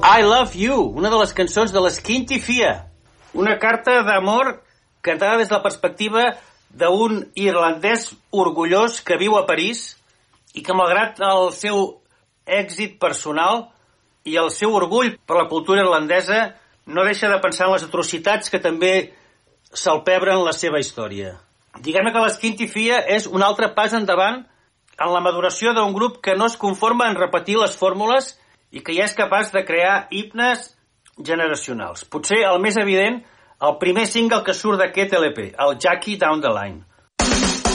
I Love You, una de les cançons de l'Skinty Fia. Una carta d'amor cantada des de la perspectiva d'un irlandès orgullós que viu a París i que, malgrat el seu èxit personal i el seu orgull per la cultura irlandesa, no deixa de pensar en les atrocitats que també salpebren la seva història. Diguem-ne que l'Skinty Fia és un altre pas endavant en la maduració d'un grup que no es conforma en repetir les fórmules i que ja és capaç de crear himnes generacionals. Potser el més evident, el primer single que surt d'aquest LP, el Jackie Down the Line.